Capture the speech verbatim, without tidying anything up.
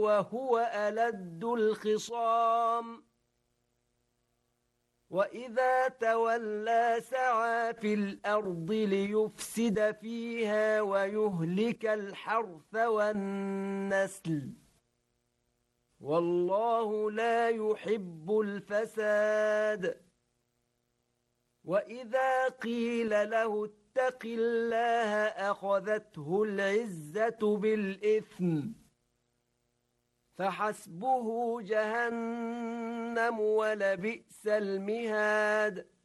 وهو ألد الخصام وإذا تولى سعى في الأرض ليفسد فيها ويهلك الحرث والنسل والله لا يحب الفساد وإذا قيل له اتق الله أخذته العزة بالإثم فحسبه جهنم ولبئس المهاد